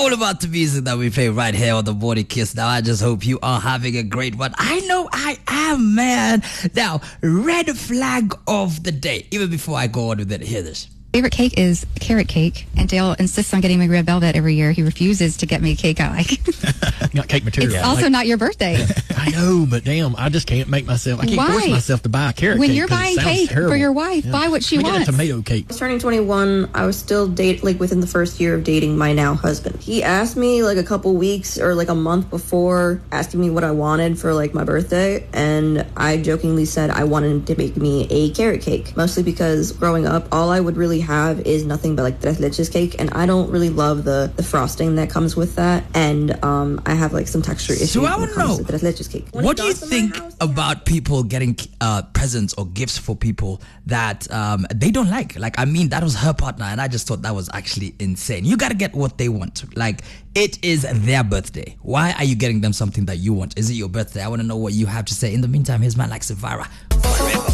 all about the music that we play right here on the Morning Kiss. Now, I just hope you are having a great one. I know I am, man. Now, red flag of the day. Even before I go on with it, hear this. Favorite cake is carrot cake, and Dale insists on getting me red velvet every year. He refuses to get me cake I like. Got cake material. It's also not your birthday. I know, but damn, I just can't make myself. I can't force myself to buy a carrot cake. When you're buying cake for your wife, buy what she wants. Get a tomato cake. I was turning 21. I was still within the first year of dating my now husband. He asked me like a couple weeks or like a month before, asking me what I wanted for like my birthday, and I jokingly said I wanted him to make me a carrot cake, mostly because growing up, all I would really have is nothing but like tres leches cake, and I don't really love the frosting that comes with that, and I have like some texture issues So I when want it to comes know, to tres leches cake. what do you think about people getting presents or gifts for people that they don't like? Like, I mean, that was her partner, and I just thought that was actually insane. You got to get what they want. Like, it is their birthday. Why are you getting them something that you want? Is it your birthday? I want to know what you have to say. In the meantime, here's my like Savara.